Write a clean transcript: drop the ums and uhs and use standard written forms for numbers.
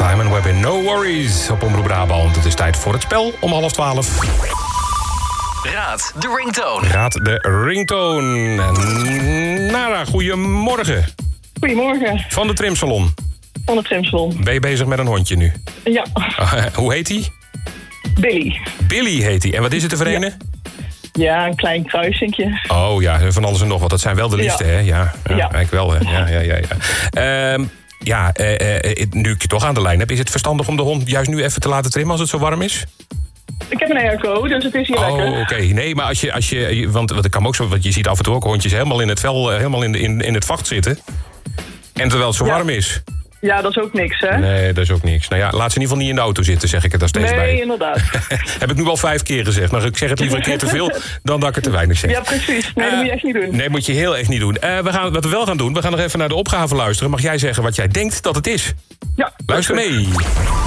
Time en we hebben No Worries op Omroep Brabant. Het is tijd voor het spel om 11:30. Raad de ringtone. Raad de ringtone. Nara, goedemorgen. Goedemorgen. Van de trimsalon. Van de trimsalon. Ben je bezig met een hondje nu? Ja. Hoe heet hij? Billy. Billy heet hij. En wat is het te verenen? Ja, een klein kruisinkje. Oh ja, van alles en nog wat. Dat zijn wel de liefste, hè? Ja, eigenlijk wel. Ja. Nu ik je toch aan de lijn heb, is het verstandig om de hond juist nu even te laten trimmen als het zo warm is? Ik heb een airco, dus het is hier lekker. Oh, oké. Nee, maar als je want het kan ook zo, want je ziet af en toe ook hondjes helemaal in het vel, helemaal in het vacht zitten. En terwijl het zo warm is. Ja, dat is ook niks, hè? Nee, dat is ook niks. Nou ja, laat ze in ieder geval niet in de auto zitten, zeg ik het daar steeds bij. Nee, inderdaad. Heb ik nu al 5 keer gezegd. Maar ik zeg het liever een keer te veel dan dat ik er te weinig zeg. Ja, precies. Nee, dat moet je echt niet doen. Nee, moet je heel echt niet doen. Wat we wel gaan doen, we gaan nog even naar de opgave luisteren. Mag jij zeggen wat jij denkt dat het is? Ja. Luister mee.